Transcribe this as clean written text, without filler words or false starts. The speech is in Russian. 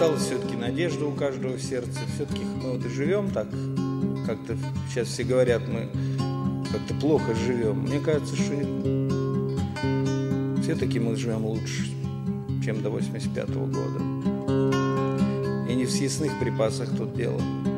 осталась все-таки надежда у каждого в сердце. Все-таки мы вот и живем так, как-то сейчас все говорят, мы как-то плохо живем. Мне кажется, что все-таки мы живем лучше, чем до 85-го года. И не в съестных припасах тут дело.